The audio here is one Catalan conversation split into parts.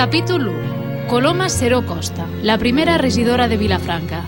Capítol 1. Coloma Seró Costa, la primera regidora de Vilafranca.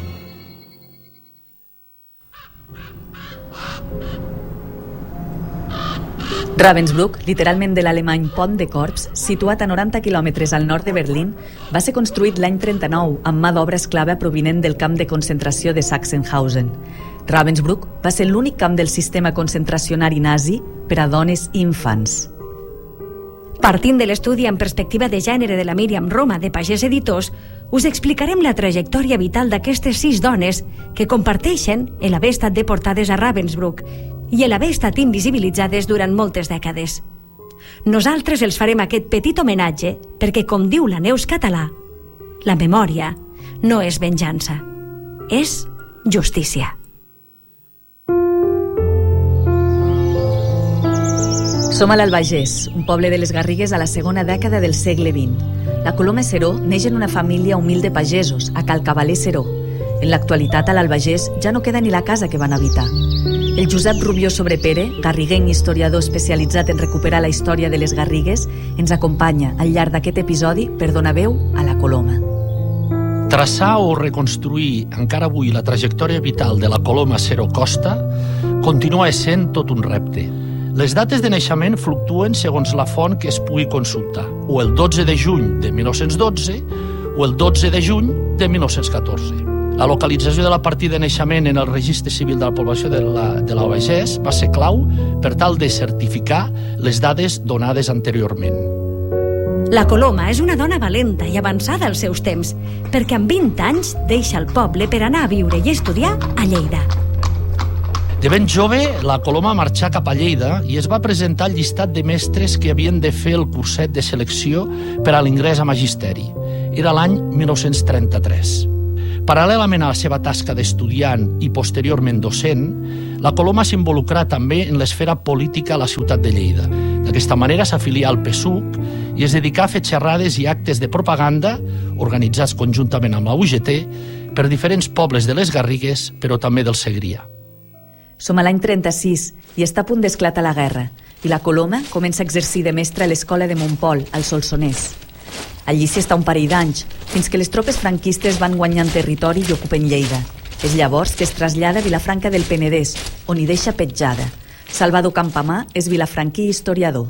Ravensbrück, literalment de l'alemany Pont de Corps, situat a 90 quilòmetres al nord de Berlín, va ser construït l'any 39 amb mà d'obra esclava provinent del camp de concentració de Sachsenhausen. Ravensbrück va ser l'únic camp del sistema concentracionari nazi per a dones i infants. Partint de l'estudi en perspectiva de gènere de la Míriam Roma de Pagès Editors, us explicarem la trajectòria vital d'aquestes 6 dones que comparteixen l'haver estat deportades a Ravensbrück i l'haver estat invisibilitzades durant moltes dècades. Nosaltres els farem aquest petit homenatge perquè, com diu la Neus Català, la memòria no és venjança, és justícia. Som a l'Albagés, un poble de les Garrigues a la segona dècada del segle XX. La Coloma Seró neix en una família humil de pagesos, a Cal Cavaler Seró. En l'actualitat, a l'Albagés ja no queda ni la casa que van habitar. El Josep Rubió Sobrepere, garrigueny historiador especialitzat en recuperar la història de les Garrigues, ens acompanya al llarg d'aquest episodi per donar veu a la Coloma. Traçar o reconstruir encara avui la trajectòria vital de la Coloma Seró Costa continua essent tot un repte. Les dates de naixement fluctuen segons la font que es pugui consultar, o el 12 de juny de 1912 o el 12 de juny de 1914. La localització de la partida de naixement en el registre civil de la població de l'Albagés va ser clau per tal de certificar les dades donades anteriorment. La Coloma és una dona valenta i avançada als seus temps, perquè amb 20 anys deixa el poble per anar a viure i estudiar a Lleida. De ben jove, la Coloma marxà cap a Lleida i es va presentar al llistat de mestres que havien de fer el curset de selecció per a l'ingrés a magisteri. Era l'any 1933. Paral·lelament a la seva tasca d'estudiant i posteriorment docent, la Coloma s'involucrà també en l'esfera política a la ciutat de Lleida. D'aquesta manera s'afilià al PSUC i es dedicà a fer xerrades i actes de propaganda, organitzats conjuntament amb la UGT, per diferents pobles de les Garrigues, però també del Segrià. Som a l'any 36 i està a punt d'esclatar la guerra i la Coloma comença a exercir de mestra a l'escola de Montpol, al Solsonès. Allí s'hi està un parell d'anys, fins que les tropes franquistes van guanyant territori i ocupen Lleida. És llavors que es trasllada a Vilafranca del Penedès, on hi deixa petjada. Salvador Campamà és vilafranquí i historiador.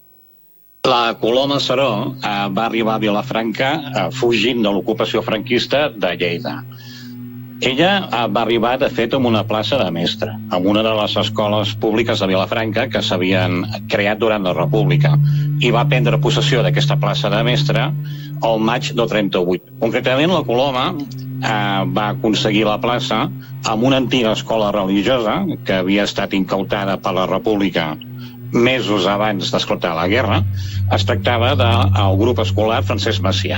La Coloma Seró va arribar a Vilafranca fugint de l'ocupació franquista de Lleida. Ella va arribar, de fet, amb una plaça de mestra, en una de les escoles públiques de Vilafranca que s'havien creat durant la República, i va prendre possessió d'aquesta plaça de mestra al maig del 38. Concretament, la Coloma va aconseguir la plaça amb una antiga escola religiosa que havia estat incautada per la República mesos abans d'esclatar la guerra. Es tractava del grup escolar Francesc Macià.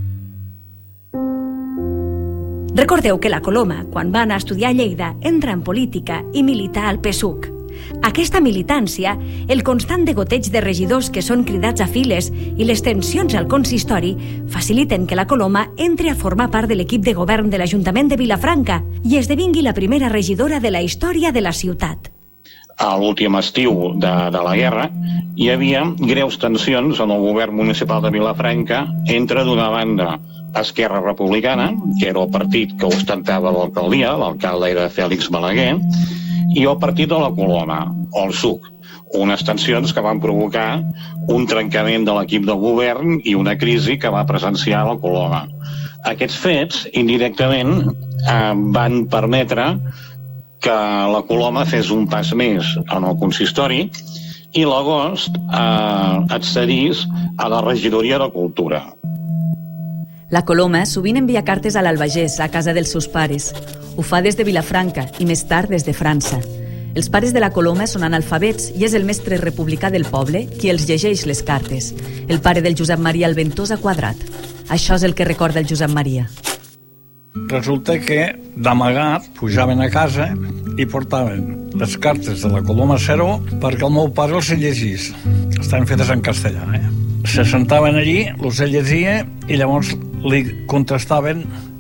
Recordeu que la Coloma, quan va anar a estudiar a Lleida, entra en política i milita al PSUC. Aquesta militància, el constant degoteig de regidors que són cridats a files i les tensions al consistori faciliten que la Coloma entre a formar part de l'equip de govern de l'Ajuntament de Vilafranca i esdevingui la primera regidora de la història de la ciutat. A l'últim estiu de la guerra hi havia greus tensions en el govern municipal de Vilafranca entre, d'una banda, Esquerra Republicana, que era el partit que ostentava l'alcaldia, l'alcalde era Fèlix Balaguer, i el partit de la Coloma, el PSUC, unes tensions que van provocar un trencament de l'equip de govern i una crisi que va presenciar la Coloma. Aquests fets, indirectament, van permetre que la Coloma fes un pas més en el consistori i l'agost accedís a la regidoria de Cultura. La Coloma sovint envia cartes a l'Albagés, a casa dels seus pares. Ho fa des de Vilafranca i més tard des de França. Els pares de la Coloma són analfabets i és el mestre republicà del poble qui els llegeix les cartes, el pare del Josep Maria Alventosa Quadrat. Això és el que recorda el Josep Maria. Resulta que d'amagat pujaven a casa i portaven les cartes de la Coloma Seró perquè el meu pare els llegís. Estaven fetes en castellà, Se sentaven allí, els llegia i llavors li contestaven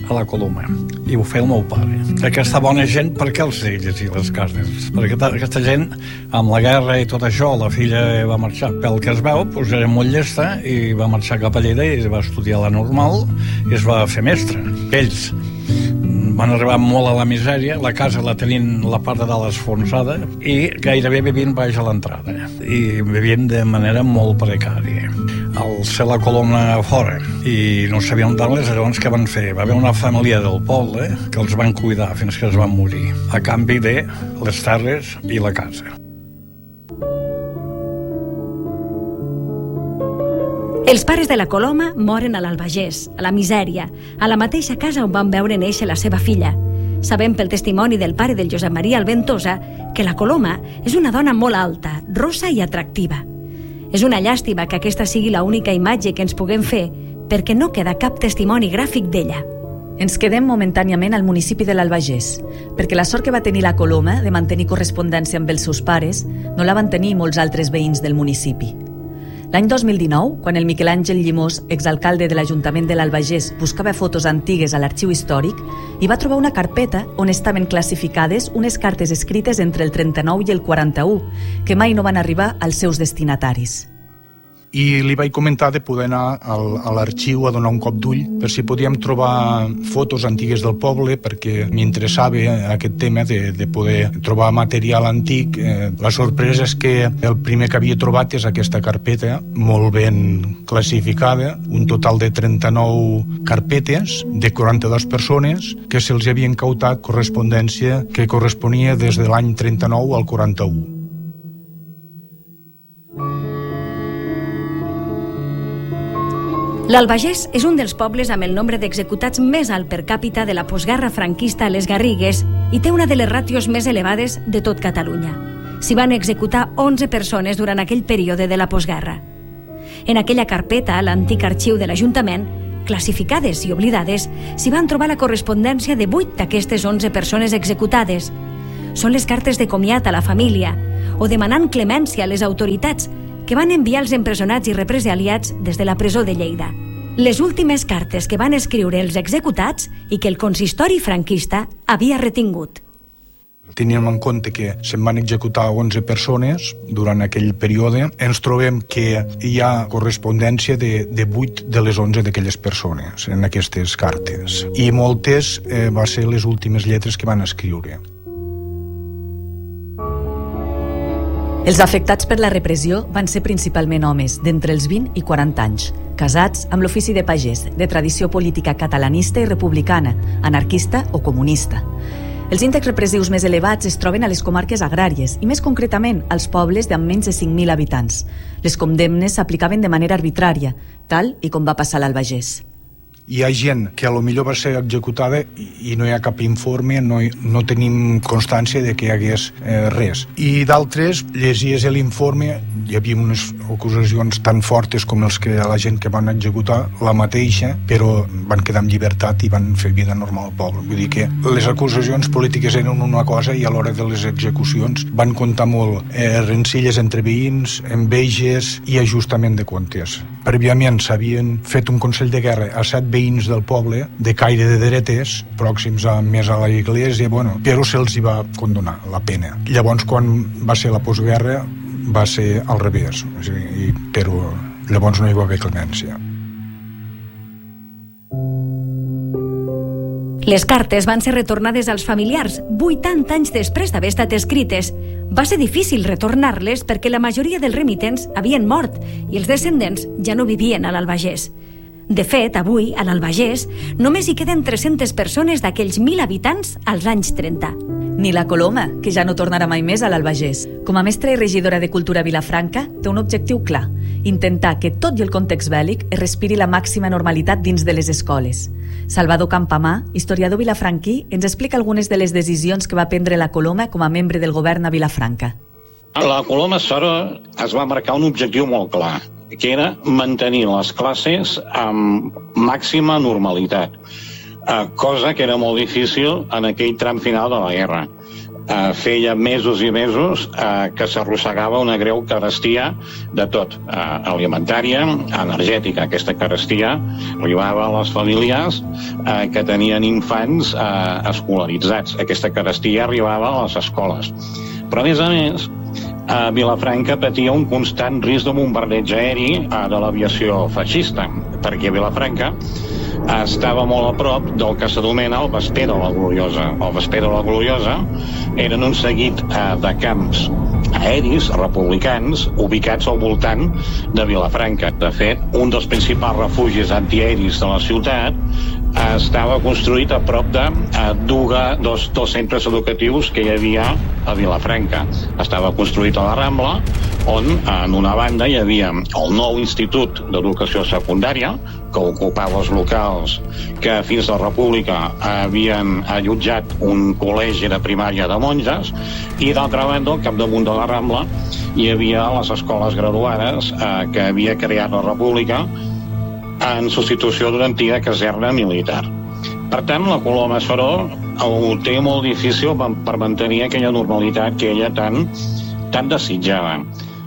a la Coloma, i ho feia el meu pare. Aquesta bona gent, per què els deia llegir les cartes? Perquè aquesta gent, amb la guerra i tot això, la filla va marxar. Pel que es veu, doncs era molt llesta i va marxar cap a Lleida i va estudiar la normal i es va fer mestre. Ells van arribar molt a la misèria, la casa la tenien la part de dalt esfonsada i gairebé vivien baix a l'entrada i vivien de manera molt precària. Al ser la Coloma fora i no sabien on les llavors què van fer? Va haver una família del poble que els van cuidar fins que es van morir, a canvi de les terres i la casa. Els pares de la Coloma moren a l'Albagés, a la misèria, a la mateixa casa on van veure néixer la seva filla. Sabem pel testimoni del pare del Josep Maria Alventosa que la Coloma és una dona molt alta, rossa i atractiva. És una llàstima que aquesta sigui l'única imatge que ens puguem fer, perquè no queda cap testimoni gràfic d'ella. Ens quedem momentàniament al municipi de l'Albagés, perquè la sort que va tenir la Coloma de mantenir correspondència amb els seus pares no la van tenir molts altres veïns del municipi. L'any 2019, quan el Miquel Àngel Llimós, exalcalde de l'Ajuntament de l'Albagés, buscava fotos antigues a l'arxiu històric, hi va trobar una carpeta on estaven classificades unes cartes escrites entre el 39 i el 41, que mai no van arribar als seus destinataris. I li vaig comentar de poder anar a l'arxiu a donar un cop d'ull per si podíem trobar fotos antigues del poble, perquè m'interessava aquest tema de poder trobar material antic. La sorpresa és que el primer que havia trobat és aquesta carpeta, molt ben classificada, un total de 39 carpetes de 42 persones que se'ls havien cautat correspondència que corresponia des de l'any 39 al 41. L'Albagés és un dels pobles amb el nombre d'executats més alt per càpita de la postguerra franquista a les Garrigues i té una de les ràtios més elevades de tot Catalunya. S'hi van executar 11 persones durant aquell període de la postguerra. En aquella carpeta, a l'antic arxiu de l'Ajuntament, classificades i oblidades, s'hi van trobar la correspondència de 8 d'aquestes 11 persones executades. Són les cartes de comiat a la família o demanant clemència a les autoritats que van enviar els empresonats i represaliats des de la presó de Lleida. Les últimes cartes que van escriure els executats i que el consistori franquista havia retingut. Teníem en compte que se'n van executar 11 persones durant aquell període. Ens trobem que hi ha correspondència de 8 de les 11 d'aquelles persones en aquestes cartes. I moltes van ser les últimes lletres que van escriure. Els afectats per la repressió van ser principalment homes d'entre els 20 i 40 anys, casats amb l'ofici de pagès, de tradició política catalanista i republicana, anarquista o comunista. Els índexs repressius més elevats es troben a les comarques agràries i més concretament als pobles d'amb menys de 5.000 habitants. Les condemnes s'aplicaven de manera arbitrària, tal i com va passar a l'Albagés. Hi ha gent que potser va ser executada i no hi ha cap informe, no tenim constància de que hi hagués res. I d'altres, llegies l'informe, hi havia unes acusacions tan fortes com els que la gent que van executar, la mateixa, però van quedar en llibertat i van fer vida normal al poble. Vull dir que les acusacions polítiques eren una cosa i a l'hora de les execucions van comptar molt rencilles entre veïns, enveges i ajustament de comptes. Prèviament s'havien fet un consell de guerra a 7 veïns del poble de caire de dretes, pròxims més a la iglesia, però se'ls hi va condonar la pena. Llavors, quan va ser la postguerra, va ser al revés, però llavors no hi va haver clemència. Les cartes van ser retornades als familiars 80 anys després d'haver estat escrites. Va ser difícil retornar-les perquè la majoria dels remitents havien mort i els descendents ja no vivien a l'Albagés. De fet, avui, a l'Albagés, només hi queden 300 persones d'aquells 1.000 habitants als anys 30. Ni la Coloma, que ja no tornarà mai més a l'Albagés. Com a mestra i regidora de Cultura a Vilafranca, té un objectiu clar: intentar que, tot i el context bèl·lic, es respiri la màxima normalitat dins de les escoles. Salvador Campamà, historiador vilafranquí, ens explica algunes de les decisions que va prendre la Coloma com a membre del govern a Vilafranca. La Coloma Seró es va marcar un objectiu molt clar, que era mantenir les classes amb màxima normalitat, cosa que era molt difícil en aquell tram final de la guerra. feia mesos i mesos que s'arrossegava una greu carestia de tot, alimentària, energètica. Aquesta carestia arribava a les famílies que tenien infants escolaritzats. Aquesta carestia arribava a les escoles. Però, a més, Vilafranca patia un constant risc de bombardeig aeri de l'aviació feixista, perquè Vilafranca estava molt a prop del que s'anomena el Vesper de la Gloriosa. El Vesper de la Gloriosa eren un seguit de camps aeris republicans ubicats al voltant de Vilafranca. De fet, un dels principals refugis antiaeris de la ciutat estava construït a prop de dos centres educatius que hi havia a Vilafranca. Estava construït a la Rambla, on en una banda hi havia el nou Institut d'Educació Secundària, que ocupava els locals que fins a la República havien allotjat un col·legi de primària de monges, i d'altra banda, al capdamunt de la Rambla, hi havia les escoles graduades que havia creat la República en substitució d'una antiga caserna militar. Per tant, la Coloma Seró ho té molt difícil per mantenir aquella normalitat que ella tan desitjava.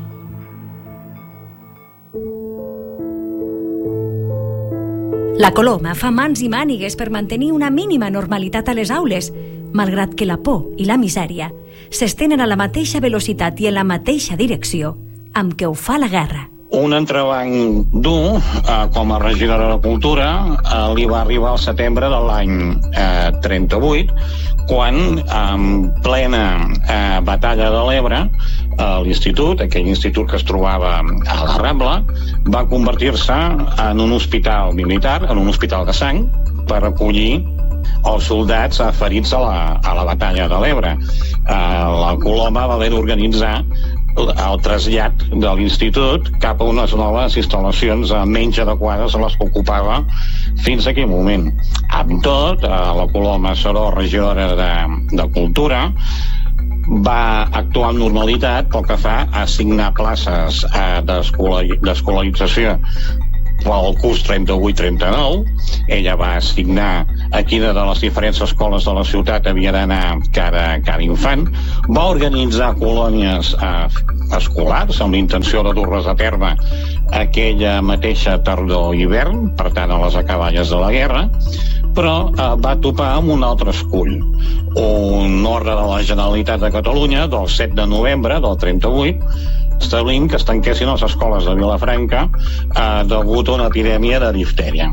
La Coloma fa mans i mànigues per mantenir una mínima normalitat a les aules, malgrat que la por i la misèria s'estenen a la mateixa velocitat i en la mateixa direcció amb què ho fa la guerra. Un entrebanc dur com a regidora de Cultura li va arribar al setembre de l'any 38, quan en plena batalla de l'Ebre l'institut, aquell institut que es trobava a la Rambla, va convertir-se en un hospital militar, en un hospital de sang, per acollir els soldats ferits a la batalla de l'Ebre. La Coloma va haver d'organitzar el trasllat de l'institut cap a unes noves instal·lacions menys adequades a les que ocupava fins a aquell moment. Amb tot, la Coloma Seró, regidora de Cultura, va actuar amb normalitat pel que fa a assignar places d'escolarització pel curs 38-39. Ella va assignar a quina de les diferents escoles de la ciutat havia d'anar cada infant. Va organitzar colònies escolars amb l'intenció de dur-les a terme aquella mateixa tardor-hivern, per tant a les acaballes de la guerra, però va topar amb un altre escull. Un ordre de la Generalitat de Catalunya del 7 de novembre del 38 establint que es tanquessin les escoles de Vilafranca degut a una epidèmia de diftèria.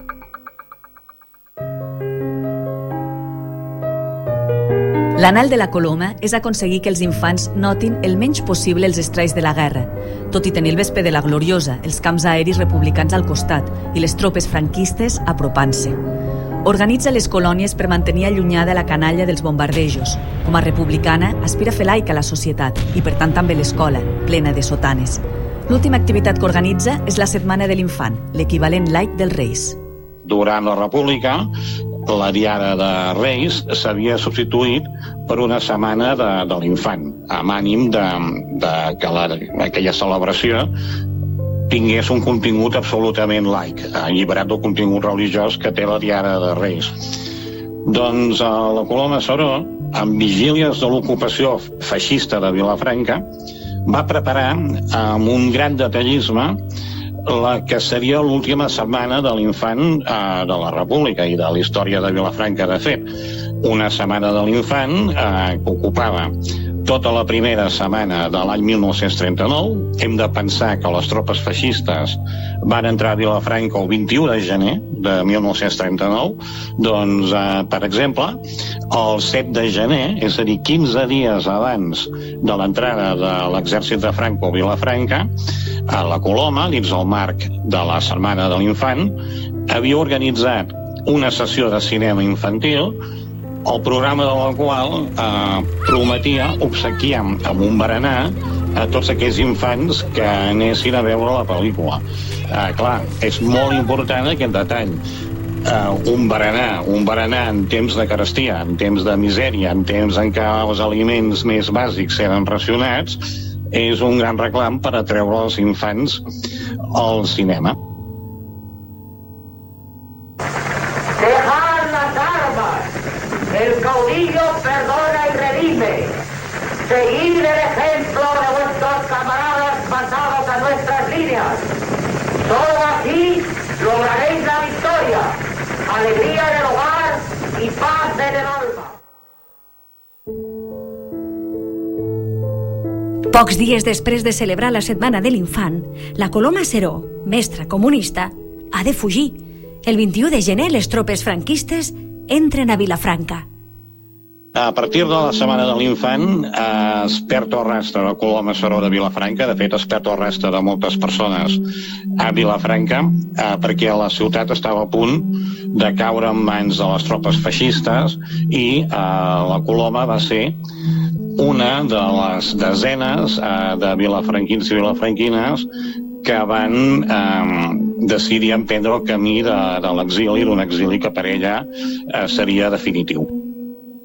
L'anhel de la Coloma és aconseguir que els infants notin el menys possible els estralls de la guerra, tot i tenir el Vesper de la Gloriosa, els camps aeris republicans al costat i les tropes franquistes apropant-se. Organitza les colònies per mantenir allunyada la canalla dels bombardejos. Com a republicana, aspira a fer laica la societat i, per tant, també l'escola, plena de sotanes. L'última activitat que organitza és la Setmana de l'Infant, l'equivalent laic dels Reis. Durant la República, la Diada de Reis s'havia substituït per una Setmana de l'Infant, amb ànim de que aquella celebració tingués un contingut absolutament laic, alliberat del contingut religiós que té la Diada de Reis. Doncs la Coloma Seró, amb vigílies de l'ocupació feixista de Vilafranca, va preparar amb un gran detallisme la que seria l'última setmana de l'infant de la República i de la història de Vilafranca, de fet. Una setmana de l'infant que ocupava tota la primera setmana de l'any 1939. Hem de pensar que les tropes feixistes van entrar a Vilafranca el 21 de gener de 1939. Doncs, per exemple, el 7 de gener, és a dir, 15 dies abans de l'entrada de l'exèrcit de Franco a Vilafranca, a la Coloma, dins el marc de la Setmana de l'Infant, havia organitzat una sessió de cinema infantil, el programa de la qual prometia obsequiar amb un berenar a tots aquells infants que anessin a veure la pel·lícula. Clar, és molt important aquest detall. Un berenar en temps de carestia, en temps de misèria, en temps en què els aliments més bàsics eren racionats, és un gran reclam per atreure els infants al cinema. Dejar las armas. El caudillo perdona y redime. Seguid el ejemplo de vuestros camaradas pasados a nuestras líneas. Solo así lograréis la victoria, alegría del hogar y paz en el alma. Pocs dies després de celebrar la Setmana de l'Infant, la Coloma Seró, mestra comunista, ha de fugir. El 21 de gener les tropes franquistes entren a Vilafranca. A partir de la Setmana de l'Infant es perd el rastre de Coloma Seró de Vilafranca. De fet, es perd el rastre de moltes persones a Vilafranca perquè la ciutat estava a punt de caure en mans de les tropes feixistes i la Coloma va ser una de les desenes de vilafranquins i vilafranquines que van decidir emprendre el camí de l'exili, d'un exili que per ella seria definitiu.